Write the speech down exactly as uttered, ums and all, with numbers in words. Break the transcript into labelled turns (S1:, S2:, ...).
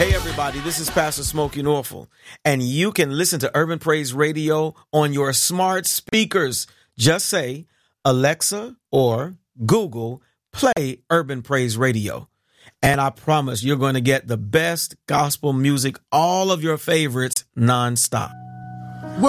S1: Hey everybody, this is Pastor Smokey Norfolk, and you can listen to Urban Praise Radio on your smart speakers. Just say, Alexa or Google, play Urban Praise Radio. And I promise you're going to get the best gospel music, all of your favorites, nonstop.